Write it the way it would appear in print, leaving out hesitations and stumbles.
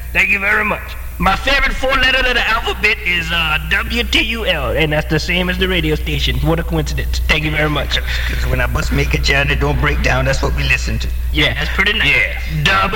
Thank you very much. My favorite 4 letter of the alphabet is WTUL, and that's the same as the radio station. What a coincidence. Thank you very much. Because when I bust make a child that don't break down, that's what we listen to. Yeah, that's pretty nice. Yeah.